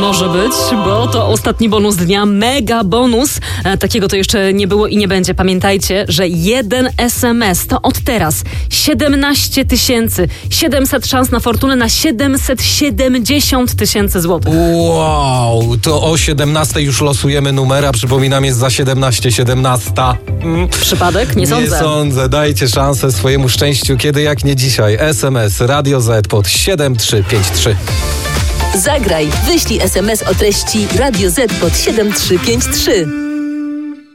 Może być, bo to ostatni bonus dnia, mega bonus. Takiego to jeszcze nie było i nie będzie. Pamiętajcie, że jeden SMS to od teraz 17 700 szans na fortunę na 770 000 złotych. Wow, to o 17 już losujemy numera. Przypominam, jest za 17. Przypadek? Nie sądzę. Nie sądzę. Dajcie szansę swojemu szczęściu, kiedy jak nie dzisiaj. SMS Radio Z pod 7353. Zagraj, wyślij SMS o treści Radio Z pod 7353.